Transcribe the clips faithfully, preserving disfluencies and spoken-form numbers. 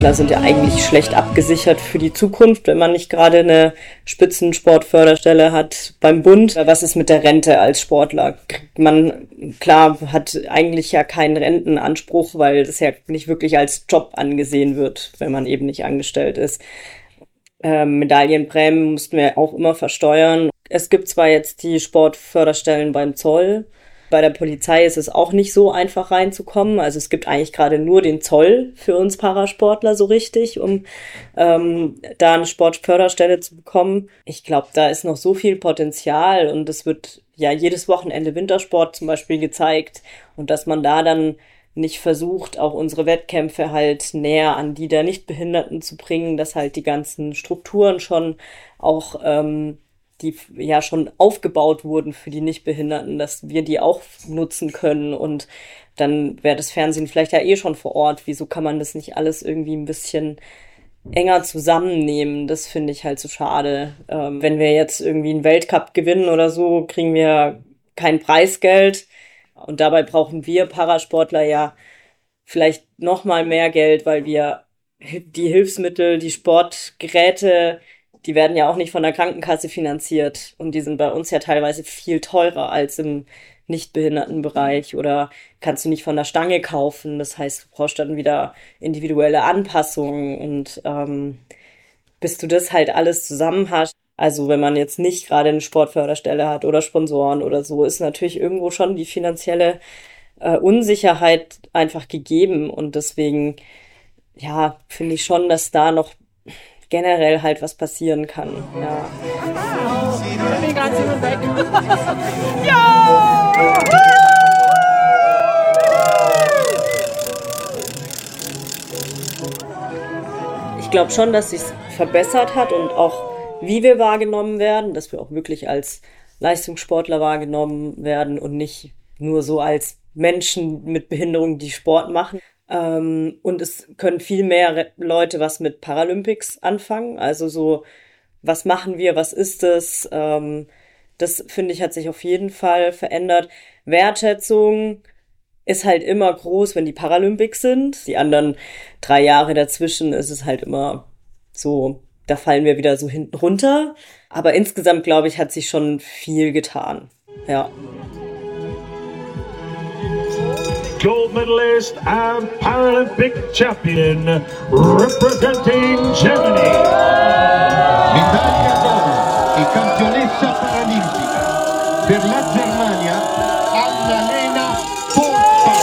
Da sind ja eigentlich schlecht abgesichert für die Zukunft, wenn man nicht gerade eine Spitzensportförderstelle hat beim Bund. Was ist mit der Rente als Sportler? Kriegt man, klar, hat eigentlich ja keinen Rentenanspruch, weil das ja nicht wirklich als Job angesehen wird, wenn man eben nicht angestellt ist. Ähm, Medaillenprämien mussten wir auch immer versteuern. Es gibt zwar jetzt die Sportförderstellen beim Zoll. Bei der Polizei ist es auch nicht so einfach reinzukommen. Also es gibt eigentlich gerade nur den Zoll für uns Parasportler so richtig, um ähm, da eine Sportförderstelle zu bekommen. Ich glaube, da ist noch so viel Potenzial und es wird ja jedes Wochenende Wintersport zum Beispiel gezeigt und dass man da dann nicht versucht, auch unsere Wettkämpfe halt näher an die der Nichtbehinderten zu bringen, dass halt die ganzen Strukturen schon auch ähm, die ja schon aufgebaut wurden für die Nichtbehinderten, dass wir die auch nutzen können und dann wäre das Fernsehen vielleicht ja eh schon vor Ort. Wieso kann man das nicht alles irgendwie ein bisschen enger zusammennehmen? Das finde ich halt so schade. Ähm, wenn wir jetzt irgendwie einen Weltcup gewinnen oder so, kriegen wir kein Preisgeld und dabei brauchen wir Parasportler ja vielleicht noch mal mehr Geld, weil wir die Hilfsmittel, die Sportgeräte, die werden ja auch nicht von der Krankenkasse finanziert und die sind bei uns ja teilweise viel teurer als im Nichtbehindertenbereich oder kannst du nicht von der Stange kaufen. Das heißt, du brauchst dann wieder individuelle Anpassungen und ähm, bis du das halt alles zusammen hast. Also wenn man jetzt nicht gerade eine Sportförderstelle hat oder Sponsoren oder so, ist natürlich irgendwo schon die finanzielle äh, Unsicherheit einfach gegeben und deswegen, ja, finde ich schon, dass da noch generell halt was passieren kann. Ja. Ich glaube schon, dass sich's verbessert hat und auch wie wir wahrgenommen werden, dass wir auch wirklich als Leistungssportler wahrgenommen werden und nicht nur so als Menschen mit Behinderung, die Sport machen. Ähm, und es können viel mehr Re- Leute was mit Paralympics anfangen. Also so, was machen wir, was ist es? Ähm, das finde ich hat sich auf jeden Fall verändert. Wertschätzung ist halt immer groß, wenn die Paralympics sind. Die anderen drei Jahre dazwischen ist es halt immer so, da fallen wir wieder so hinten runter. Aber insgesamt, glaube ich, hat sich schon viel getan. Ja. Gold medalist and Paralympic champion representing Germany. Medaglia d'oro e campionessa paralimpica per la Germania, Annalena Porta.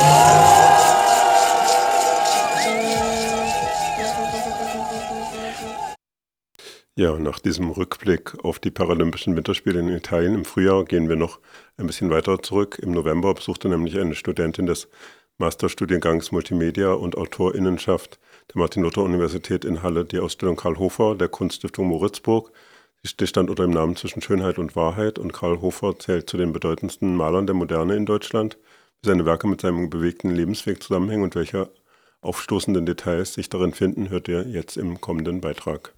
Ja, nach diesem Rückblick auf die Paralympischen Winterspiele in Italien im Frühjahr gehen wir noch ein bisschen weiter zurück. Im November besuchte nämlich eine Studentin des Masterstudiengangs Multimedia und Autorinnenschaft der Martin-Luther-Universität in Halle die Ausstellung Karl Hofer der Kunststiftung Moritzburg. Die stand unter dem Namen Zwischen Schönheit und Wahrheit und Karl Hofer zählt zu den bedeutendsten Malern der Moderne in Deutschland. Wie seine Werke mit seinem bewegten Lebensweg zusammenhängen und welche aufstoßenden Details sich darin finden, hört ihr jetzt im kommenden Beitrag.